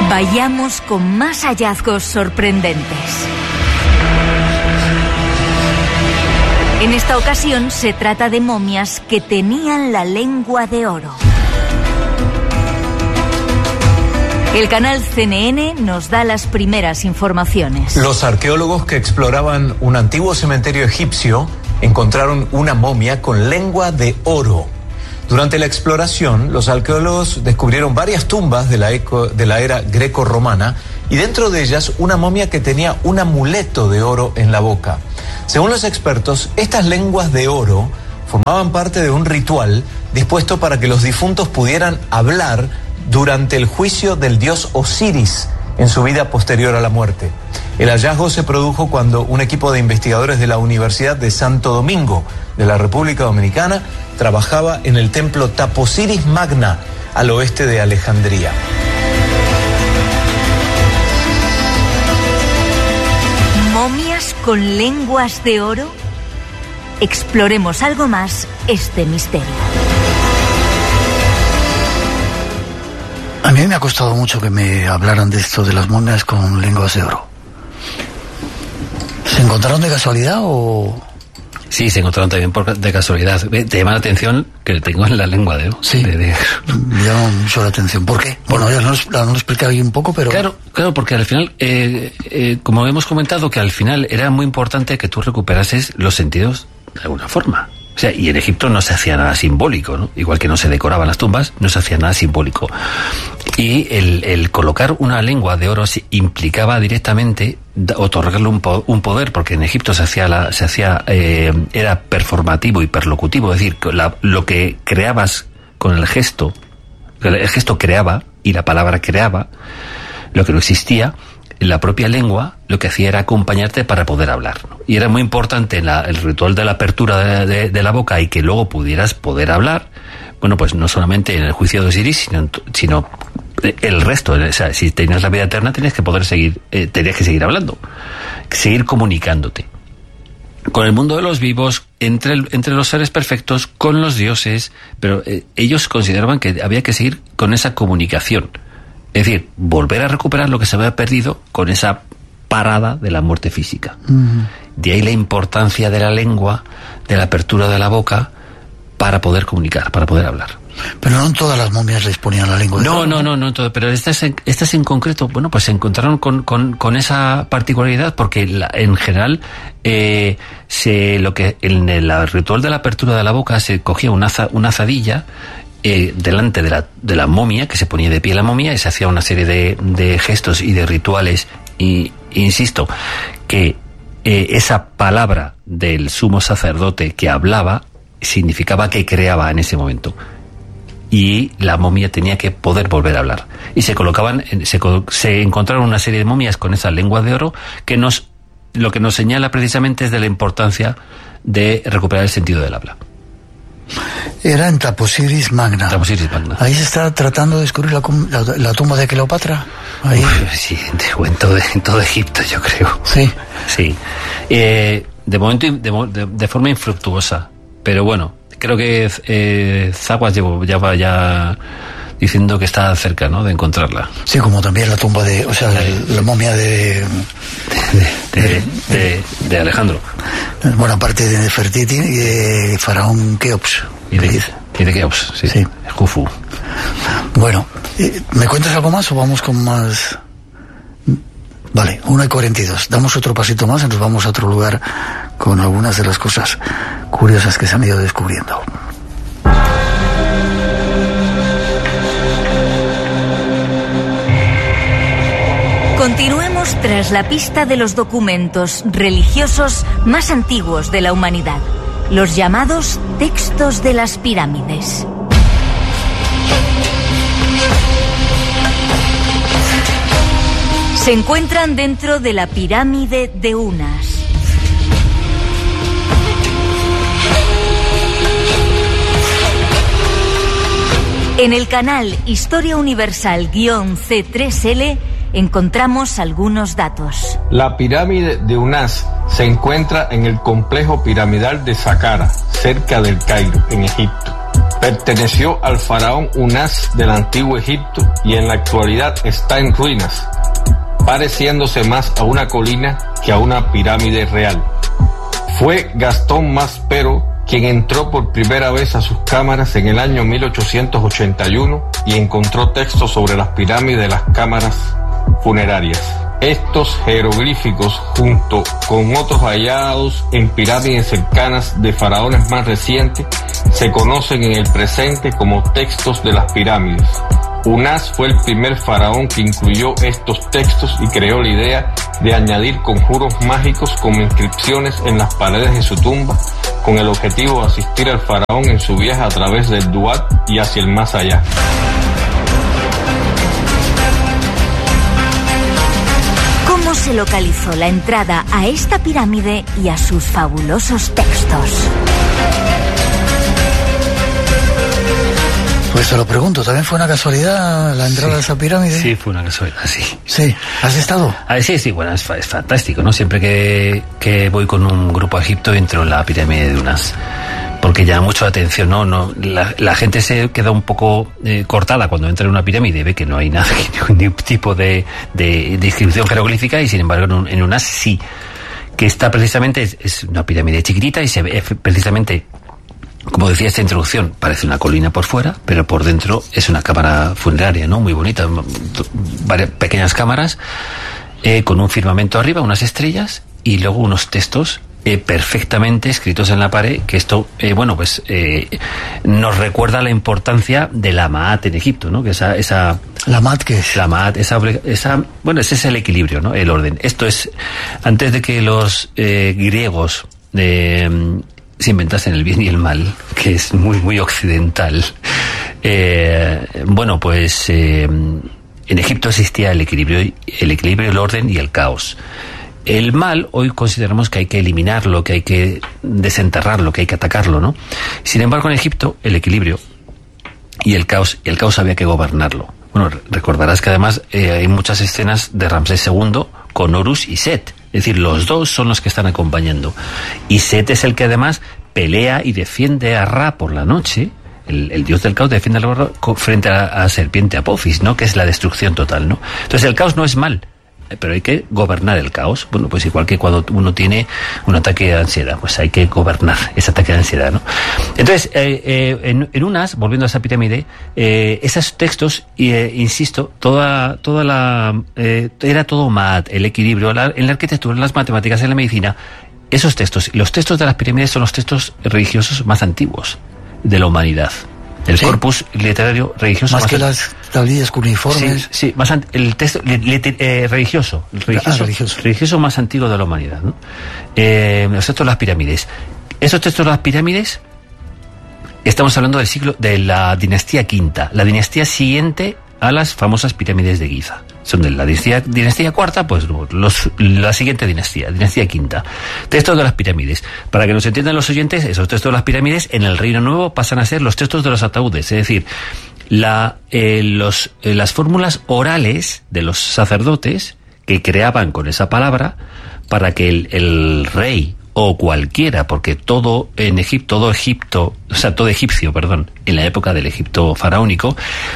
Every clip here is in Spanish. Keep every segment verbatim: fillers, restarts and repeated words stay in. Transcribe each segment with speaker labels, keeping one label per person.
Speaker 1: Vayamos con más hallazgos sorprendentes. En esta ocasión se trata de momias que tenían la lengua de oro. El canal C N N nos da las primeras informaciones.
Speaker 2: Los arqueólogos que exploraban un antiguo cementerio egipcio encontraron una momia con lengua de oro. Durante la exploración, los arqueólogos descubrieron varias tumbas de la, eco, de la era greco-romana y dentro de ellas una momia que tenía un amuleto de oro en la boca. Según los expertos, estas lenguas de oro formaban parte de un ritual dispuesto para que los difuntos pudieran hablar durante el juicio del dios Osiris en su vida posterior a la muerte. El hallazgo se produjo cuando un equipo de investigadores de la Universidad de Santo Domingo de la República Dominicana trabajaba en el templo Taposiris Magna al oeste de Alejandría.
Speaker 1: ¿Momias con lenguas de oro? Exploremos algo más este misterio.
Speaker 3: A mí me ha costado mucho que me hablaran de esto de las momias con lenguas de oro. ¿Se encontraron de casualidad o...?
Speaker 4: Sí, se encontraron también por, de casualidad. Te llama la atención que le tengo en la lengua de oro.
Speaker 3: Sí,
Speaker 4: de, de...
Speaker 3: me llama mucho la atención. ¿Por qué? Bueno, ya nos lo, lo expliqué ahí un poco, pero...
Speaker 4: Claro, claro, porque al final, eh, eh, como hemos comentado, que al final era muy importante que tú recuperases los sentidos de alguna forma. O sea, y en Egipto no se hacía nada simbólico, ¿no? Igual que no se decoraban las tumbas, no se hacía nada simbólico. Y el, el colocar una lengua de oro implicaba directamente otorgarle un, po un poder, porque en Egipto se hacía, la, se hacía eh, era performativo y perlocutivo, es decir, la, lo que creabas con el gesto, el gesto creaba y la palabra creaba, lo que no existía. La propia lengua lo que hacía era acompañarte para poder hablar, ¿no? Y era muy importante la, el ritual de la apertura de, de, de la boca y que luego pudieras poder hablar. Bueno, pues no solamente en el juicio de Osiris, sino, sino el resto. O sea, si tenías la vida eterna, tenías que poder seguir, eh, tenías que seguir hablando, seguir comunicándote con el mundo de los vivos, entre, el, entre los seres perfectos, con los dioses, pero eh, ellos consideraban que había que seguir con esa comunicación. Es decir, volver a recuperar lo que se había perdido con esa parada de la muerte física. Uh-huh. De ahí la importancia de la lengua, de la apertura de la boca, para poder comunicar, para poder hablar.
Speaker 3: Pero no en todas las momias les ponían la lengua.
Speaker 4: No, no, no, no, todo, pero estas en, estas en concreto, bueno, pues se encontraron con, con, con esa particularidad porque la, en general eh, se lo que en el ritual de la apertura de la boca se cogía una, una azadilla Eh, delante de la, de la momia, que se ponía de pie la momia y se hacía una serie de, de gestos y de rituales y, insisto, que eh, esa palabra del sumo sacerdote que hablaba significaba que creaba en ese momento y la momia tenía que poder volver a hablar y se colocaban, se, se encontraron una serie de momias con esa lengua de oro que nos, lo que nos señala precisamente es de la importancia de recuperar el sentido del habla.
Speaker 3: Era en Taposiris Magna.
Speaker 4: Taposiris Magna.
Speaker 3: Ahí se está tratando de descubrir la, la, la tumba de Cleopatra. Ahí.
Speaker 4: Uf, sí, de, en, todo, en todo Egipto, yo creo.
Speaker 3: Sí.
Speaker 4: Sí. Eh, de momento, de, de, de forma infructuosa. Pero bueno, creo que eh, Zaguas ya va ya diciendo que está cerca, ¿no?, de encontrarla.
Speaker 3: Sí, como también la tumba de, o sea, la, la momia de
Speaker 4: de, de, de, de Alejandro.
Speaker 3: Bueno, aparte de Nefertiti y de Faraón Keops.
Speaker 4: Y de, y de Keops, sí.
Speaker 3: Sí.
Speaker 4: Jufu.
Speaker 3: Bueno, ¿me cuentas algo más o vamos con más? Vale, una y cuarenta y dos. Damos otro pasito más y nos vamos a otro lugar con algunas de las cosas curiosas que se han ido descubriendo.
Speaker 1: Continuemos tras la pista de los documentos religiosos más antiguos de la humanidad, los llamados textos de las pirámides. Se encuentran dentro de la pirámide de Unas. En el canal Historia Universal-C tres L encontramos algunos datos.
Speaker 5: La pirámide de Unas se encuentra en el complejo piramidal de Saqqara, cerca del Cairo, en Egipto. Perteneció al faraón Unas del antiguo Egipto y en la actualidad está en ruinas, pareciéndose más a una colina que a una pirámide real. Fue Gastón Maspero quien entró por primera vez a sus cámaras en el año mil ochocientos ochenta y uno y encontró textos sobre las pirámides de las cámaras funerarias. Estos jeroglíficos, junto con otros hallados en pirámides cercanas de faraones más recientes, se conocen en el presente como textos de las pirámides. Unas fue el primer faraón que incluyó estos textos y creó la idea de añadir conjuros mágicos como inscripciones en las paredes de su tumba, con el objetivo de asistir al faraón en su viaje a través del Duat y hacia el más allá.
Speaker 1: ¿Cómo se localizó la entrada a esta pirámide y a sus fabulosos textos?
Speaker 3: Pues te lo pregunto, ¿también fue una casualidad la entrada
Speaker 4: sí,
Speaker 3: a esa pirámide?
Speaker 4: Sí, fue una casualidad, sí.
Speaker 3: Sí, ¿has estado?
Speaker 4: Ah, sí, sí, bueno, es, es fantástico, ¿no? Siempre que, que voy con un grupo a Egipto entro en la pirámide de Unas, porque llama mucho la atención, ¿no? no la, la gente se queda un poco eh, cortada cuando entra en una pirámide y ve que no hay nada, ningún tipo de, de, de inscripción jeroglífica, y sin embargo en, un, en Unas sí, que está precisamente, es, es una pirámide chiquitita y se ve precisamente... Como decía esta introducción, parece una colina por fuera, pero por dentro es una cámara funeraria, ¿no? Muy bonita, varias pequeñas cámaras, eh, con un firmamento arriba, unas estrellas, y luego unos textos eh, perfectamente escritos en la pared, que esto, eh, bueno, pues eh, nos recuerda la importancia de la Ma'at en Egipto, ¿no? Que esa... esa
Speaker 3: ¿La Ma'at qué es?
Speaker 4: La Ma'at, esa, esa... Bueno, ese es el equilibrio, ¿no? El orden. Esto es... Antes de que los eh, griegos... Eh, se inventasen el bien y el mal, que es muy, muy occidental. Eh, bueno, pues eh, en Egipto existía el equilibrio, el equilibrio, el orden y el caos. El mal, hoy consideramos que hay que eliminarlo, que hay que desenterrarlo, que hay que atacarlo, ¿no? Sin embargo, en Egipto, el equilibrio y el caos, y el caos había que gobernarlo. Bueno, recordarás que además eh, hay muchas escenas de Ramsés segundo con Horus y Set. Es decir, los dos son los que están acompañando. Y Set es el que además pelea y defiende a Ra por la noche. El, el dios del caos defiende a Ra frente a la serpiente Apophis, ¿no? Que es la destrucción total, ¿no? Entonces el caos no es mal, pero hay que gobernar el caos. Bueno, pues igual que cuando uno tiene un ataque de ansiedad, pues hay que gobernar ese ataque de ansiedad, ¿no? Entonces, eh, eh, en, en Unas, volviendo a esa pirámide, eh, esos textos, eh, insisto, toda toda la... Eh, era todo Ma'at, el equilibrio, la, en la arquitectura, en las matemáticas, en la medicina. Esos textos, los textos de las pirámides son los textos religiosos más antiguos de la humanidad. El sí. corpus literario religioso
Speaker 3: más, más que
Speaker 4: an...
Speaker 3: las tablillas cuneiformes.
Speaker 4: Sí, sí, más an... el texto li, li, eh, religioso, el religioso, ah, religioso, religioso más antiguo de la humanidad, ¿no? Eh, los textos de las pirámides. Esos textos de las pirámides, estamos hablando del siglo de la dinastía quinta, la dinastía siguiente a las famosas pirámides de Giza. Son de la dinastía, dinastía cuarta, pues los, la siguiente dinastía, dinastía quinta. Textos de las pirámides. Para que nos entiendan los oyentes, esos textos de las pirámides en el Reino Nuevo pasan a ser los textos de los ataúdes, es decir, la, eh, los, eh, las fórmulas orales de los sacerdotes que creaban con esa palabra para que el, el rey o cualquiera, porque todo en Egipto, todo Egipto, o sea, todo egipcio, perdón, en la época del Egipto faraónico,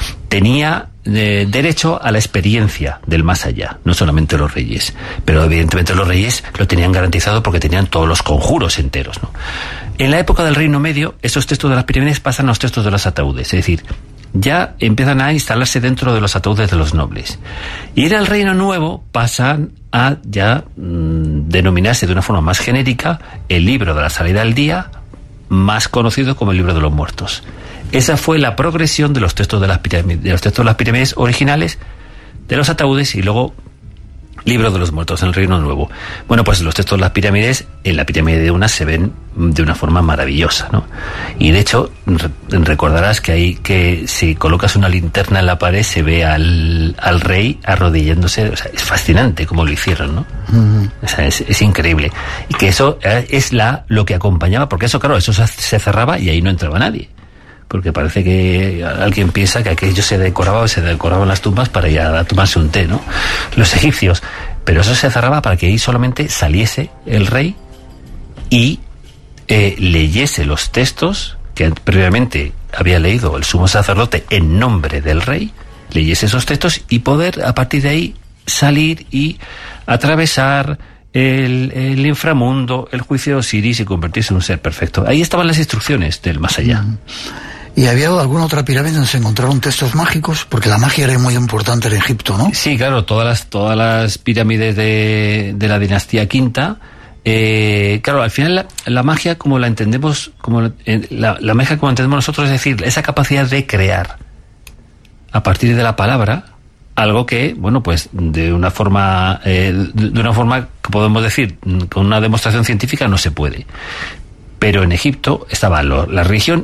Speaker 4: tenía eh, derecho a la experiencia del más allá, no solamente los reyes, pero evidentemente los reyes lo tenían garantizado porque tenían todos los conjuros enteros, ¿no? En la época del Reino Medio, esos textos de las pirámides pasan a los textos de los ataúdes, es decir, ya empiezan a instalarse dentro de los ataúdes de los nobles. Y en el Reino Nuevo pasan a ya mmm, denominarse de una forma más genérica el libro de la salida al día, más conocido como el libro de los muertos. Esa fue la progresión de los textos de las pirámides, de los textos de las pirámides originales, de los ataúdes y luego libro de los muertos en el Reino Nuevo. Bueno, pues los textos de las pirámides, en la pirámide de Unas se ven de una forma maravillosa, ¿no? Y de hecho, re- recordarás que ahí que si colocas una linterna en la pared se ve al, al rey arrodillándose, o sea, es fascinante cómo lo hicieron, ¿no? Uh-huh. O sea, es, es increíble. Y que eso es la lo que acompañaba, porque eso, claro, eso se, se cerraba y ahí no entraba nadie. Porque parece que alguien piensa que aquello se decoraba, se decoraban las tumbas para ir a tomarse un té, ¿no? Los egipcios. Pero eso se cerraba para que ahí solamente saliese el rey y eh, leyese los textos que previamente había leído el sumo sacerdote en nombre del rey, leyese esos textos y poder a partir de ahí salir y atravesar el, el inframundo, el juicio de Osiris y convertirse en un ser perfecto. Ahí estaban las instrucciones del más allá. Mm.
Speaker 3: ¿Y había alguna otra pirámide donde se encontraron textos mágicos? Porque la magia era muy importante en Egipto, ¿no?
Speaker 4: Sí, claro, todas las, todas las pirámides de, de la dinastía quinta. Eh, claro, al final la, la magia como la entendemos, como eh, la, la magia como entendemos nosotros, es decir, esa capacidad de crear a partir de la palabra algo que, bueno, pues de una forma, eh, de una forma que podemos decir, con una demostración científica no se puede. Pero en Egipto estaba lo, la religión